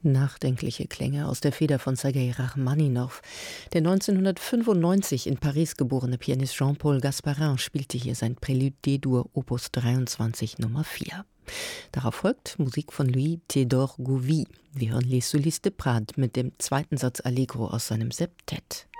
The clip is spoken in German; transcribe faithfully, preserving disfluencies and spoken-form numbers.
Nachdenkliche Klänge aus der Feder von Sergei Rachmaninow. Der neunzehnhundertfünfundneunzig in Paris geborene Pianist Jean-Paul Gasparin spielte hier sein Prélude D-Dur Opus dreiundzwanzig Nummer vier. Darauf folgt Musik von Louis Théodore Gouvy. Wir hören Les Solistes de Prades mit dem zweiten Satz Allegro aus seinem Septett.